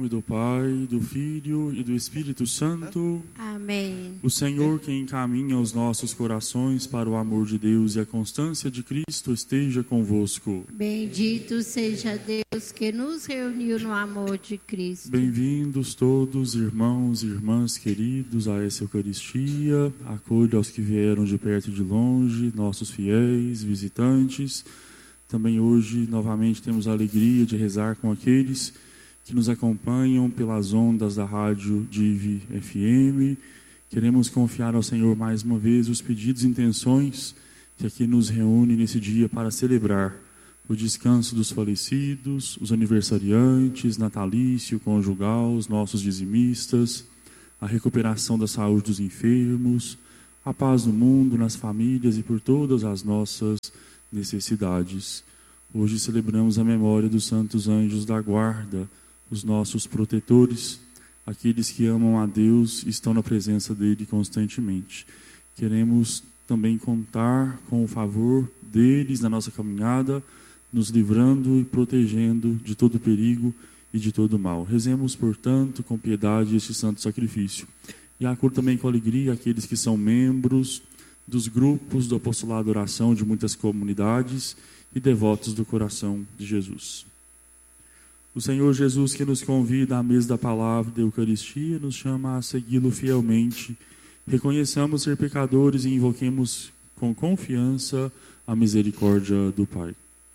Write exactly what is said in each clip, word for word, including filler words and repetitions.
do Pai, do Filho e do Espírito Santo. Amém. O Senhor, que encaminha os nossos corações para o amor de Deus e a constância de Cristo, esteja convosco. Bendito seja Deus que nos reuniu no amor de Cristo. Bem-vindos todos, irmãos e irmãs queridos, a essa Eucaristia. Acolha aos que vieram de perto e de longe, nossos fiéis, visitantes. Também hoje, novamente, temos a alegria de rezar com aqueles que nos acompanham pelas ondas da rádio Dive F M. Queremos confiar ao Senhor mais uma vez os pedidos e intenções que aqui nos reúne nesse dia para celebrar o descanso dos falecidos, os aniversariantes, natalício, conjugal, os nossos dizimistas, a recuperação da saúde dos enfermos, a paz no mundo, nas famílias e por todas as nossas necessidades. Hoje celebramos a memória dos santos anjos da guarda, os nossos protetores, aqueles que amam a Deus e estão na presença dele constantemente. Queremos também contar com o favor deles na nossa caminhada, nos livrando e protegendo de todo perigo e de todo mal. Rezemos, portanto, com piedade este santo sacrifício. E acolho também com alegria aqueles que são membros dos grupos do apostolado oração de muitas comunidades e devotos do coração de Jesus. O Senhor Jesus, que nos convida à mesa da palavra da Eucaristia, nos chama a segui-lo fielmente. Reconheçamos ser pecadores e invoquemos com confiança a misericórdia do Pai.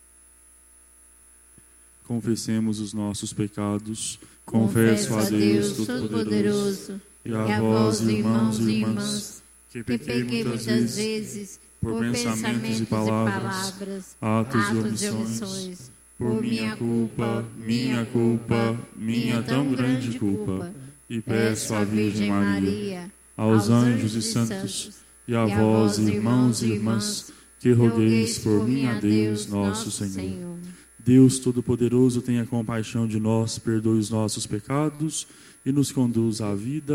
Confessemos os nossos pecados. Confesso a Deus Todo-Poderoso e a vós, irmãos e irmãs, que pequei muitas vezes por pensamentos e palavras, atos e omissões, por minha culpa, minha culpa, minha tão grande culpa, e peço à Virgem Maria, aos anjos e santos, e a vós, irmãos e irmãs, que rogueis por mim a Deus, nosso Senhor. Deus Todo-Poderoso, tenha compaixão de nós, perdoe os nossos pecados e nos conduz à vida